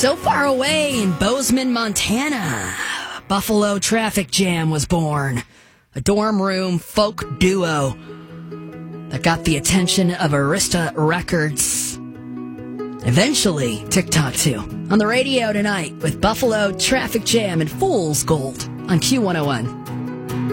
So far away in Bozeman, Montana, Buffalo Traffic Jam was born. A dorm room folk duo that got the attention of Arista Records. Eventually, TikTok too. On the radio tonight with Buffalo Traffic Jam and Fool's Gold on Q101.